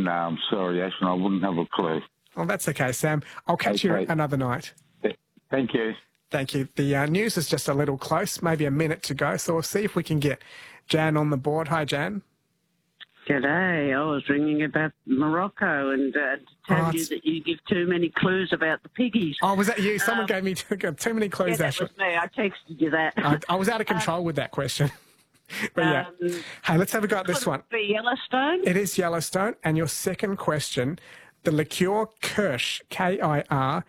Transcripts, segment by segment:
No, I'm sorry, Ashton, I wouldn't have a clue. Oh, that's okay, Sam. I'll catch you another night. Thank you. Thank you. The news is just a little close, maybe a minute to go, so we'll see if we can get Jan on the board. Hi, Jan. G'day. I was ringing about Morocco and to tell you that you give too many clues about the piggies. Oh, was that you? Someone gave me too many clues, yeah, Ashley. That was me. I texted you that. I was out of control with that question. But yeah. Hey, let's have a go at this one. Could it be Yellowstone? It is Yellowstone. And your second question, the liqueur Kirsch, Kirsch,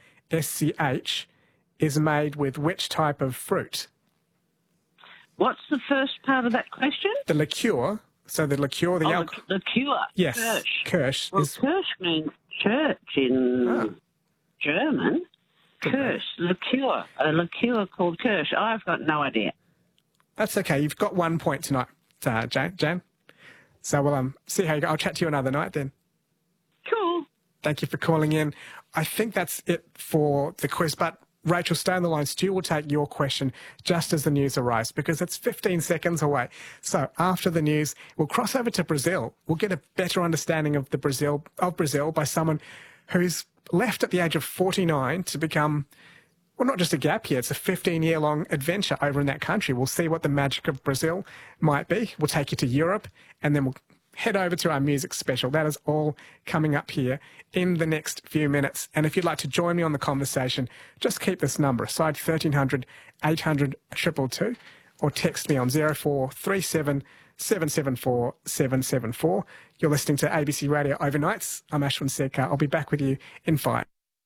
is made with which type of fruit? What's the first part of that question? The liqueur. So the liqueur, the alcohol. Liqueur. Yes. Kirsch. Well, is... Kirsch means church in German. Kirsch. Liqueur. A liqueur called Kirsch. I've got no idea. That's okay. You've got 1 point tonight, Jan. So we'll see how you go. I'll chat to you another night then. Cool. Thank you for calling in. I think that's it for the quiz, but Rachel, stay on the line. Stu will take your question just as the news arrives because it's 15 seconds away. So after the news, we'll cross over to Brazil. We'll get a better understanding of Brazil by someone who's left at the age of 49 to become, well, not just a gap year, it's a 15-year-long adventure over in that country. We'll see what the magic of Brazil might be. We'll take you to Europe, and then we'll head over to our music special. That is all coming up here in the next few minutes. And if you'd like to join me on the conversation, just keep this number aside, 1300 800 222, or text me on 0437 774 774. You're listening to ABC Radio Overnights. I'm Ashwin Sekar. I'll be back with you in 5.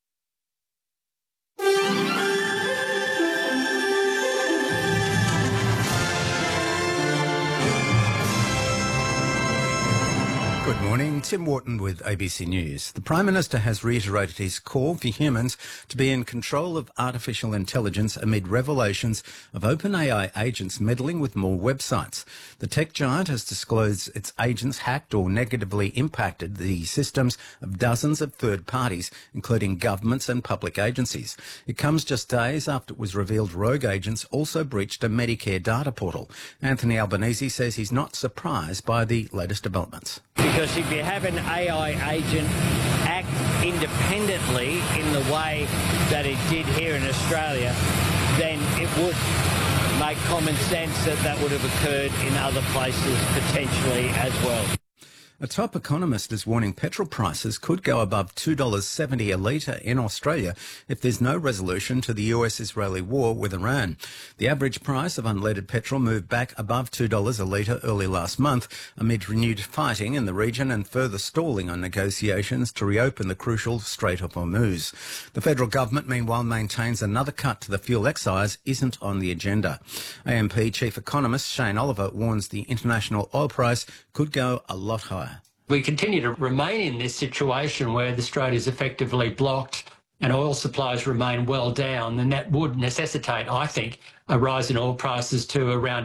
Good morning, Tim Wharton with ABC News. The Prime Minister has reiterated his call for humans to be in control of artificial intelligence amid revelations of OpenAI agents meddling with more websites. The tech giant has disclosed its agents hacked or negatively impacted the systems of dozens of third parties, including governments and public agencies. It comes just days after it was revealed rogue agents also breached a Medicare data portal. Anthony Albanese says he's not surprised by the latest developments. Because if you have an AI agent act independently in the way that it did here in Australia, then it would make common sense that that would have occurred in other places potentially as well. A top economist is warning petrol prices could go above $2.70 a litre in Australia if there's no resolution to the US-Israeli war with Iran. The average price of unleaded petrol moved back above $2 a litre early last month amid renewed fighting in the region and further stalling on negotiations to reopen the crucial Strait of Hormuz. The federal government, meanwhile, maintains another cut to the fuel excise isn't on the agenda. AMP chief economist Shane Oliver warns the international oil price could go a lot higher. We continue to remain in this situation where the strait is effectively blocked and oil supplies remain well down, then that would necessitate, I think, a rise in oil prices to around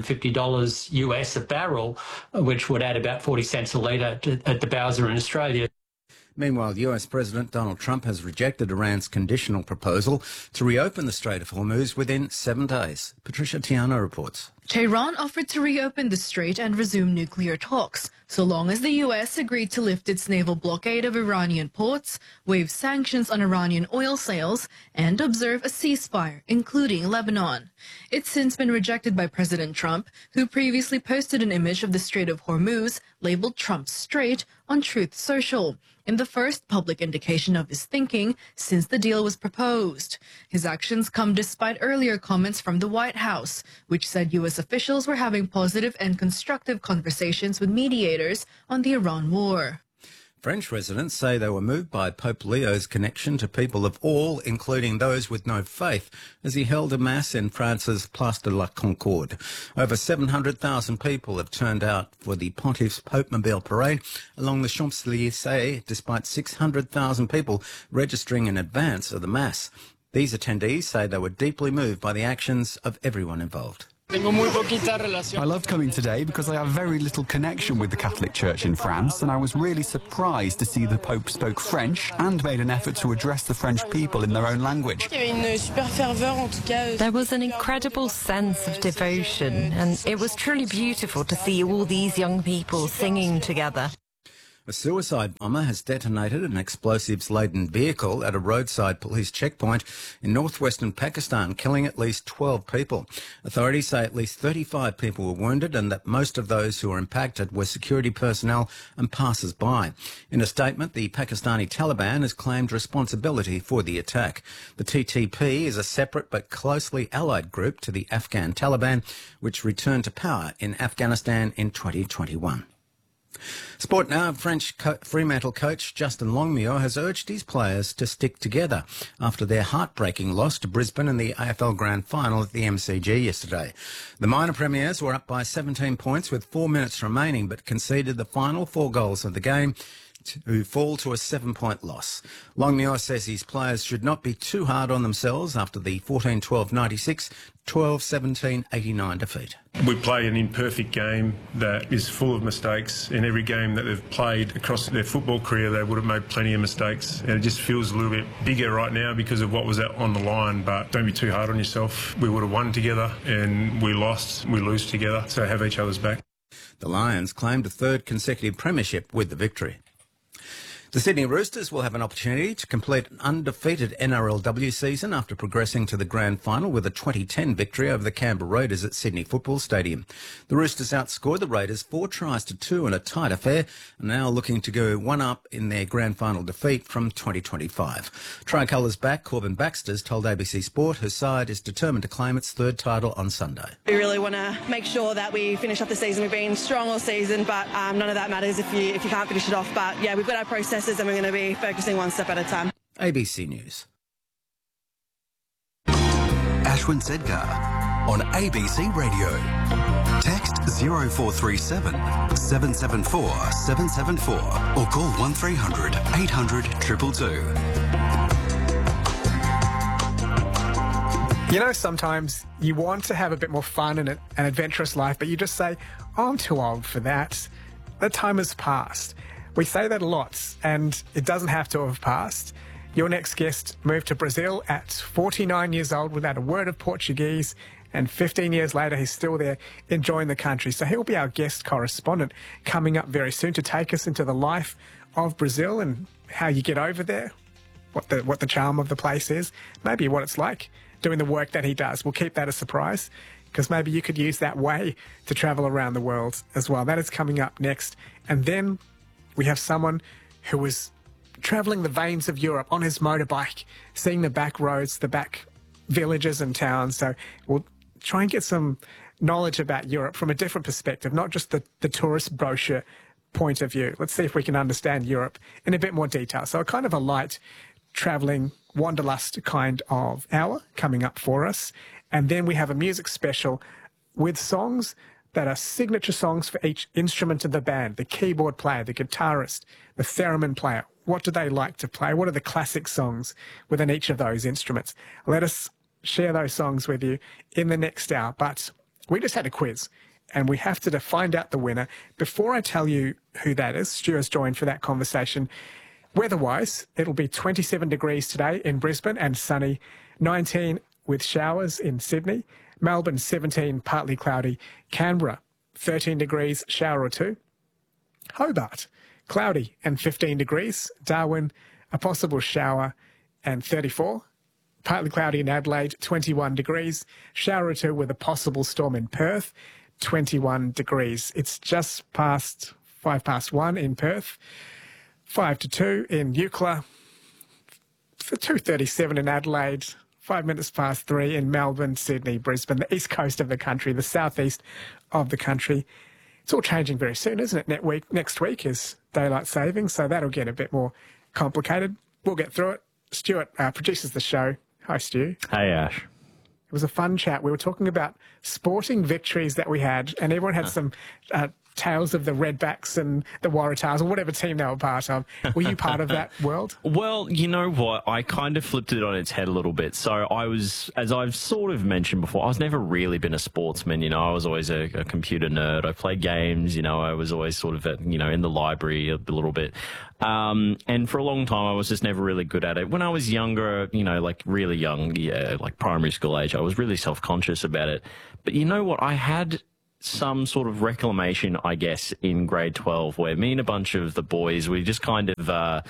$150 US a barrel, which would add about 40 cents a litre at the Bowser in Australia. Meanwhile, US President Donald Trump has rejected Iran's conditional proposal to reopen the Strait of Hormuz within 7 days. Patricia Tiano reports. Tehran offered to reopen the strait and resume nuclear talks, so long as the U.S. agreed to lift its naval blockade of Iranian ports, waive sanctions on Iranian oil sales, and observe a ceasefire, including Lebanon. It's since been rejected by President Trump, who previously posted an image of the Strait of Hormuz, labeled Trump's Strait, on Truth Social, in the first public indication of his thinking since the deal was proposed. His actions come despite earlier comments from the White House, which said U.S. officials were having positive and constructive conversations with mediators on the Iran war. French residents say they were moved by Pope Leo's connection to people of all, including those with no faith, as he held a mass in France's Place de la Concorde. Over 700,000 people have turned out for the Pontiff's Pope-Mobile parade along the Champs-Élysées, despite 600,000 people registering in advance of the mass. These attendees say they were deeply moved by the actions of everyone involved. I loved coming today because I have very little connection with the Catholic Church in France, and I was really surprised to see the Pope spoke French and made an effort to address the French people in their own language. There was an incredible sense of devotion, and it was truly beautiful to see all these young people singing together. A suicide bomber has detonated an explosives-laden vehicle at a roadside police checkpoint in northwestern Pakistan, killing at least 12 people. Authorities say at least 35 people were wounded and that most of those who were impacted were security personnel and passers-by. In a statement, the Pakistani Taliban has claimed responsibility for the attack. The TTP is a separate but closely allied group to the Afghan Taliban, which returned to power in Afghanistan in 2021. Sport now. French Fremantle coach Justin Longmuir has urged his players to stick together after their heartbreaking loss to Brisbane in the AFL Grand Final at the MCG yesterday. The minor premiers were up by 17 points with 4 minutes remaining but conceded the final 4 goals of the game to fall to a 7-point loss. Longmuir says his players should not be too hard on themselves after the 14-12-96, 12-17-89 defeat. We play an imperfect game that is full of mistakes. In every game that they've played across their football career, they would have made plenty of mistakes. And it just feels a little bit bigger right now because of what was on the line. But don't be too hard on yourself. We would have won together and we lost. We lose together. So have each other's back. The Lions claimed a 3rd consecutive premiership with the victory. The Sydney Roosters will have an opportunity to complete an undefeated NRLW season after progressing to the grand final with a 2010 victory over the Canberra Raiders at Sydney Football Stadium. The Roosters outscored the Raiders 4-2 in a tight affair and now looking to go one up in their grand final defeat from 2025. Tricolour's back Corbin Baxter told ABC Sport her side is determined to claim its 3rd title on Sunday. We really want to make sure that we finish off the season. We've been strong all season, but none of that matters if you can't finish it off. But yeah, we've got our processes and we're going to be focusing one step at a time. ABC News. Ashwin Sedgar on ABC Radio. Text 0437 774 774 or call 1300 800 222. You know, sometimes you want to have a bit more fun and an adventurous life, but you just say, oh, I'm too old for that. The time has passed. We say that a lot, and it doesn't have to have passed. Your next guest moved to Brazil at 49 years old without a word of Portuguese, and 15 years later he's still there enjoying the country. So he'll be our guest correspondent coming up very soon to take us into the life of Brazil and how you get over there, what the charm of the place is, maybe what it's like doing the work that he does. We'll keep that a surprise because maybe you could use that way to travel around the world as well. That is coming up next. And then we have someone who was travelling the veins of Europe on his motorbike, seeing the back roads, the back villages and towns. So we'll try and get some knowledge about Europe from a different perspective, not just the tourist brochure point of view. Let's see if we can understand Europe in a bit more detail. So a kind of a light travelling wanderlust kind of hour coming up for us. And then we have a music special with songs that are signature songs for each instrument of the band, the keyboard player, the guitarist, the theremin player. What do they like to play? What are the classic songs within each of those instruments? Let us share those songs with you in the next hour. But we just had a quiz and we have to find out the winner. Before I tell you who that is, Stu has joined for that conversation. Weather-wise, it'll be 27 degrees today in Brisbane and sunny, 19 with showers in Sydney, Melbourne 17, partly cloudy, Canberra 13 degrees, shower or 2, Hobart cloudy and 15 degrees, Darwin a possible shower and 34, partly cloudy in Adelaide 21 degrees, shower or 2 with a possible storm in Perth 21 degrees. It's just past 1:05 in Perth, 1:55 in Eucla, 2:37 in Adelaide, 3:05 in Melbourne, Sydney, Brisbane, the east coast of the country, the southeast of the country. It's all changing very soon, isn't it? Next week is daylight saving, so that'll get a bit more complicated. We'll get through it. Stuart produces the show. Hi, Stu. Hey, Ash. It was a fun chat. We were talking about sporting victories that we had, and everyone had some tales of the Redbacks and the Waratahs or whatever team they were part of. Were you part of that world? Well, you know what? I kind of flipped it on its head a little bit. So I was, as I've sort of mentioned before, I was never really been a sportsman. You know, I was always a computer nerd. I played games. You know, I was always sort of, in the library a little bit. And for a long time, I was just never really good at it. When I was younger, like really young, like primary school age, I was really self-conscious about it. But you know what? I had some sort of reclamation, I guess, in grade 12, where me and a bunch of the boys, we just kind of,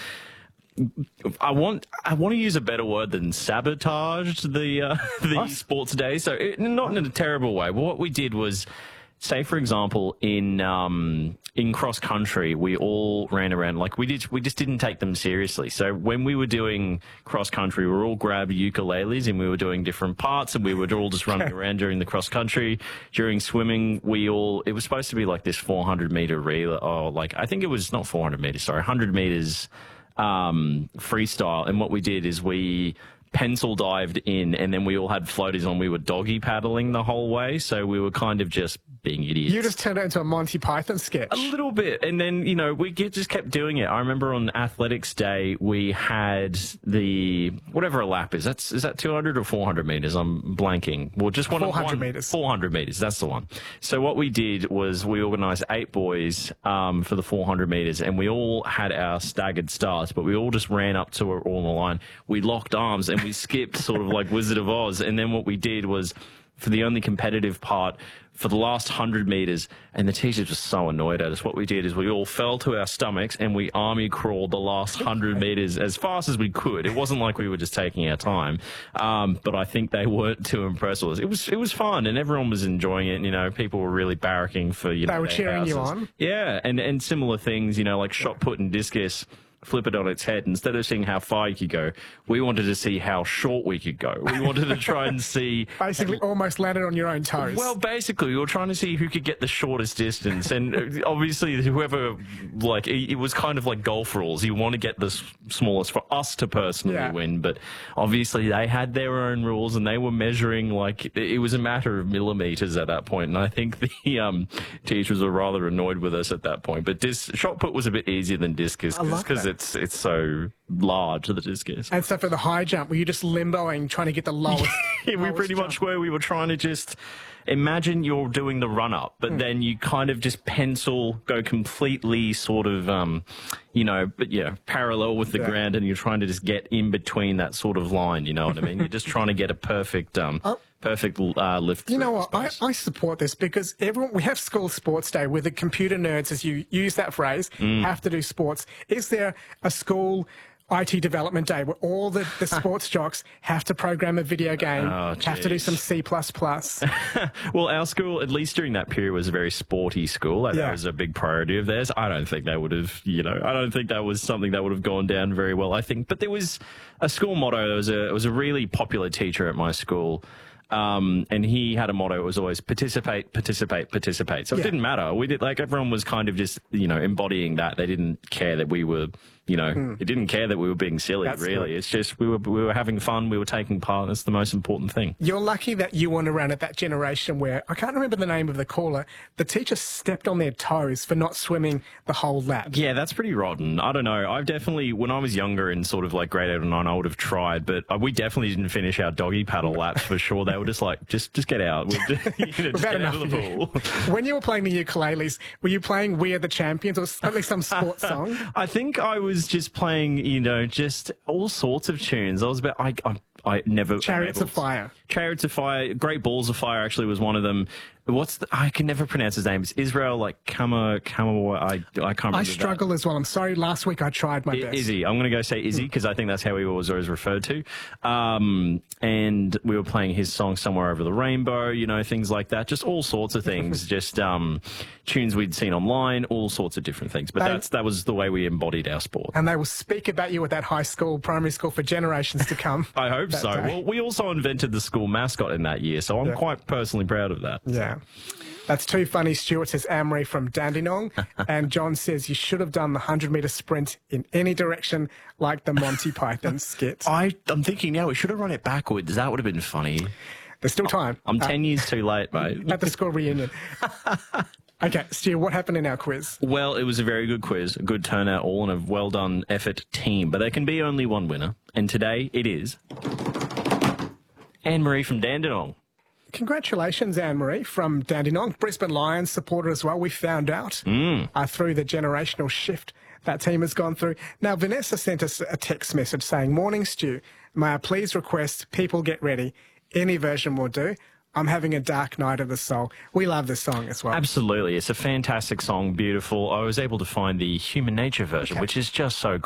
I want to use a better word than sabotaged the sports day. So not in a terrible way. But what we did was, say, for example, in cross country, we all ran around like we just didn't take them seriously. So when we were doing cross country, we were all grabbed ukuleles and we were doing different parts, and we were all just running around during the cross country. During swimming, it was supposed to be like this 400-meter relay, or like I think it was not 400 meters, sorry, 100 meters freestyle. And what we did is we pencil dived in, and then we all had floaties on. We were doggy paddling the whole way, so we were kind of just being idiots. You just turned it into a Monty Python sketch. A little bit. And then, we just kept doing it. I remember on athletics day, we had the, whatever a lap is. Is that 200 or 400 meters? I'm blanking. Well, just 400 meters. 400 meters. That's the one. So what we did was we organized 8 boys for the 400 meters, and we all had our staggered starts, but we all just ran up to it all on the line. We locked arms and we skipped sort of like Wizard of Oz. And then what we did was, for the only competitive part, for the last 100 meters, and the teachers were so annoyed at us, what we did is we all fell to our stomachs and we army crawled the last 100 meters as fast as we could. It wasn't like we were just taking our time, but I think they weren't too impressed with us. It was fun, and everyone was enjoying it. People were really barracking for, they were cheering you on. Yeah, and similar things, like shot put and discus. Flip it on its head. Instead of seeing how far you could go, we wanted to see how short we could go. We wanted to try and see... Basically almost landed on your own toes. Well, basically, we were trying to see who could get the shortest distance. And obviously, whoever, it was kind of like golf rules. You want to get the smallest for us to personally win. But obviously, they had their own rules, and they were measuring, it was a matter of millimeters at that point. And I think the teachers were rather annoyed with us at that point. But shot put was a bit easier than discus, because it's so large, the discus. And so for the high jump, were you just limboing, trying to get the lowest? We pretty much were. We were trying to just imagine you're doing the run up, but then you kind of just go completely sort of, parallel with the ground, and you're trying to just get in between that sort of line. You know what I mean? You're just trying to get a perfect, perfect lift. You know what? I support this, because we have school sports day where the computer nerds, as you use that phrase, have to do sports. Is there a school IT development day where all the sports jocks have to program a video game, have to do some C++? Well, our school, at least during that period, was a very sporty school. That was a big priority of theirs. I don't think they would have, I don't think that was something that would have gone down very well, I think. But there was a school motto. There was a really popular teacher at my school. And he had a motto. It was always participate, participate, participate. So it didn't matter. We did, everyone was kind of just, embodying that. They didn't care that we were, it didn't care that we were being silly, really. Good. It's just we were having fun. We were taking part. That's the most important thing. You're lucky that you weren't around at that generation where, I can't remember the name of the caller, the teacher stepped on their toes for not swimming the whole lap. Yeah, that's pretty rotten. I don't know. I've definitely, when I was younger in sort of grade 8 or 9, I would have tried, but we definitely didn't finish our doggy paddle laps for sure. They were just just get out. Just get out of the pool. When you were playing the ukuleles, were you playing We Are the Champions, or at least some sports song? I think I was just playing, just all sorts of tunes. I was about, I never... Chariots of Fire. Chariots of Fire. Great Balls of Fire actually was one of them. I can never pronounce his name. It's Israel, I can't remember. I struggle as well. I'm sorry, last week I tried my best. Izzy. I'm going to go say Izzy, because I think that's how he was always referred to. And we were playing his song Somewhere Over the Rainbow, things like that. Just all sorts of things. Just tunes we'd seen online, all sorts of different things. But that was the way we embodied our sport. And they will speak about you at that high school, primary school for generations to come. I hope so. Day. Well, we also invented the school mascot in that year, so I'm quite personally proud of that. Yeah. That's too funny, Stuart, says Anne-Marie from Dandenong. And John says you should have done the 100-metre sprint in any direction like the Monty Python skit. I'm thinking now we should have run it backwards. That would have been funny. There's still time. I'm 10 years too late, mate. At the school reunion. Okay, Stu, what happened in our quiz? Well, it was a very good quiz, a good turnout, all in a well-done effort team. But there can be only one winner, and today it is Anne-Marie from Dandenong. Congratulations, Anne-Marie from Dandenong. Brisbane Lions supporter as well, we found out through the generational shift that team has gone through. Now, Vanessa sent us a text message saying, "Morning, Stu. May I please request People Get Ready? Any version will do. I'm having a dark night of the soul. We love this song as well. Absolutely. It's a fantastic song, beautiful. I was able to find the Human Nature version, which is just so good.